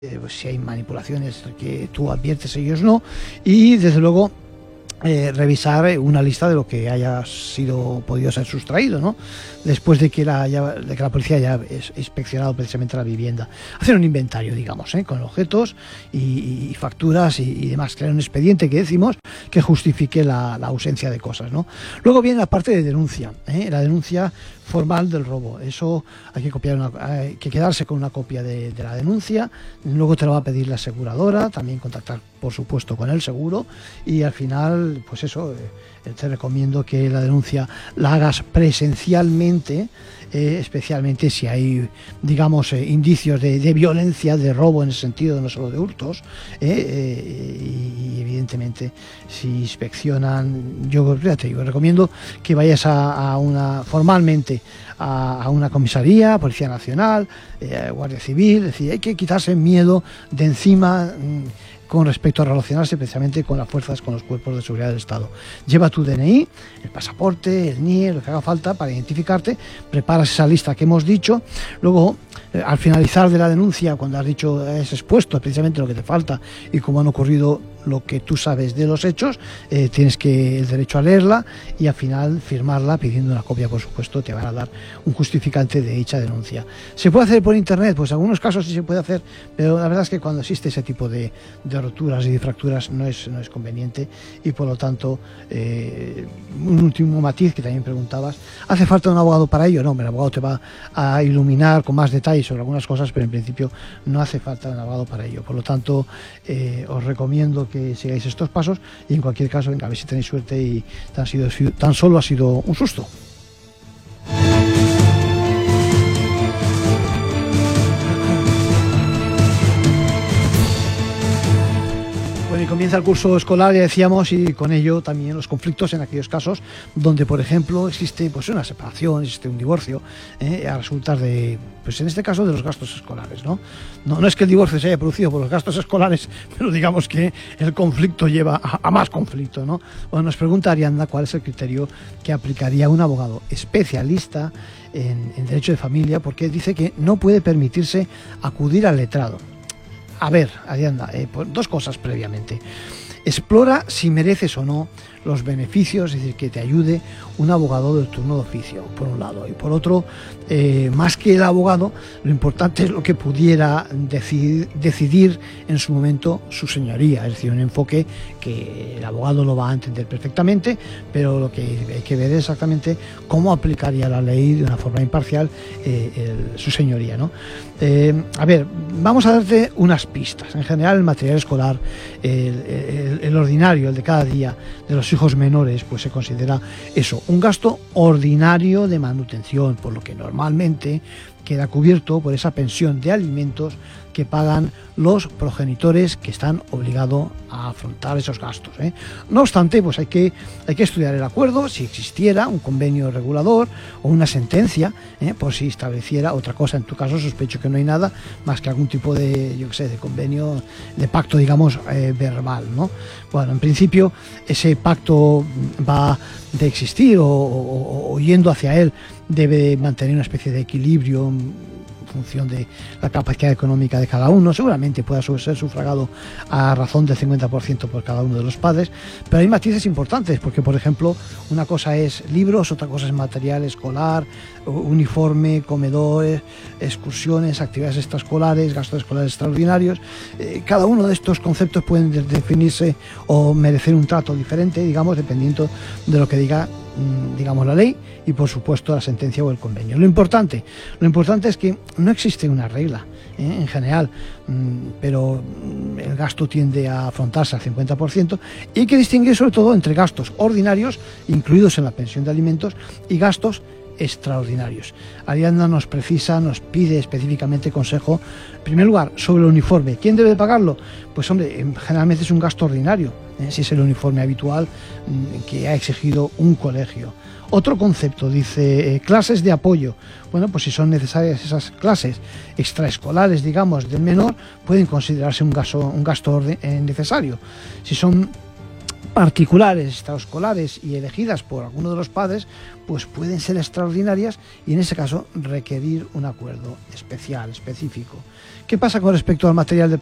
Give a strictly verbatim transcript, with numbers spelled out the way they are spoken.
eh, pues si hay manipulaciones que tú adviertes, ellos no, y desde luego Eh, revisar una lista de lo que haya sido podido ser sustraído, ¿no? Después de que la, ya, de que la policía haya inspeccionado precisamente la vivienda. Hacer un inventario, digamos, ¿eh? Con objetos y, y facturas y, y demás. Crear un expediente, que decimos, que justifique la, la ausencia de cosas, ¿no? Luego viene la parte de denuncia, ¿eh? La denuncia formal del robo. Eso hay que copiar una, hay que quedarse con una copia de, de la denuncia. Luego te lo va a pedir la aseguradora, también contactar por supuesto con el seguro, y al final pues eso, eh, te recomiendo que la denuncia la hagas presencialmente, eh, especialmente si hay, digamos, eh, indicios de, de violencia, de robo en el sentido no solo de hurtos, eh, eh, y, y evidentemente si inspeccionan, yo, fíjate, yo recomiendo que vayas a, a una formalmente a, a una comisaría, Policía Nacional, eh, Guardia Civil. Es decir, hay que quitarse miedo de encima mmm, con respecto a relacionarse precisamente con las fuerzas, con los cuerpos de seguridad del Estado. Lleva tu D N I, el pasaporte, el N I E, lo que haga falta para identificarte, preparas esa lista que hemos dicho, luego eh, al finalizar de la denuncia, cuando has dicho, has expuesto precisamente lo que te falta y cómo han ocurrido lo que tú sabes de los hechos, eh, tienes que el derecho a leerla y al final firmarla pidiendo una copia, por supuesto. Te van a dar un justificante de dicha denuncia. ¿Se puede hacer por internet? Pues en algunos casos sí se puede hacer, pero la verdad es que cuando existe ese tipo de, de roturas y de fracturas no es, no es conveniente, y por lo tanto, eh, un último matiz que también preguntabas, ¿hace falta un abogado para ello? No, el abogado te va a iluminar con más detalles sobre algunas cosas, pero en principio no hace falta un abogado para ello. Por lo tanto, eh, os recomiendo que sigáis estos pasos, y en cualquier caso, venga, a ver si tenéis suerte y tan, sido, tan solo ha sido un susto. Bueno, y comienza el curso escolar, ya decíamos, y con ello también los conflictos en aquellos casos donde, por ejemplo, existe pues una separación, existe un divorcio, eh, a resultas de, pues en este caso, de los gastos escolares, ¿no? No, no es que el divorcio se haya producido por los gastos escolares, pero digamos que el conflicto lleva a, a más conflicto, ¿no? Bueno, nos pregunta Arianda cuál es el criterio que aplicaría un abogado especialista en, en derecho de familia, porque dice que no puede permitirse acudir al letrado. A ver, Arianda, eh, pues dos cosas previamente. Explora si mereces o no los beneficios, es decir, que te ayude un abogado del turno de oficio, por un lado. Y por otro, eh, más que el abogado, lo importante es lo que pudiera decidir, decidir en su momento su señoría. Es decir, un enfoque que el abogado lo va a entender perfectamente, pero lo que hay que ver es exactamente cómo aplicaría la ley de una forma imparcial eh, el, su señoría, ¿no? Eh, a ver, vamos a darte unas pistas. En general, el material escolar, el, el, el ordinario, el de cada día de los hijos menores, pues se considera eso, un gasto ordinario de manutención, por lo que normalmente queda cubierto por esa pensión de alimentos que pagan los progenitores que están obligados a afrontar esos gastos, ¿eh? No obstante, pues hay que, hay que estudiar el acuerdo, si existiera un convenio regulador o una sentencia, ¿eh? Por si estableciera otra cosa. En tu caso sospecho que no hay nada más que algún tipo de, yo qué sé, de convenio, de pacto, digamos, eh, verbal, ¿no? Bueno, en principio ese pacto va de existir o, o, o yendo hacia él debe mantener una especie de equilibrio en función de la capacidad económica de cada uno. Seguramente pueda ser sufragado a razón del cincuenta por ciento por cada uno de los padres, pero hay matices importantes, porque por ejemplo una cosa es libros, otra cosa es material escolar, uniforme, comedores, excursiones, actividades extraescolares, gastos escolares extraordinarios. Eh, cada uno de estos conceptos pueden definirse o merecer un trato diferente, digamos, dependiendo de lo que diga, digamos, la ley y por supuesto la sentencia o el convenio. Lo importante, lo importante es que no existe una regla, ¿eh? En general, pero el gasto tiende a afrontarse al cincuenta por ciento, y hay que distinguir sobre todo entre gastos ordinarios, incluidos en la pensión de alimentos, y gastos extraordinarios. Ariadna nos precisa, nos pide específicamente consejo, en primer lugar, sobre el uniforme. ¿Quién debe pagarlo? Pues hombre, generalmente es un gasto ordinario, ¿eh? Si es el uniforme habitual que ha exigido un colegio. Otro concepto, dice, eh, clases de apoyo. Bueno, pues si son necesarias esas clases extraescolares, digamos, del menor, pueden considerarse un gasto, un gasto orden, eh, necesario. Si son particulares, extraescolares y elegidas por alguno de los padres, pues pueden ser extraordinarias y en ese caso requerir un acuerdo especial, específico. ¿Qué pasa con respecto al material de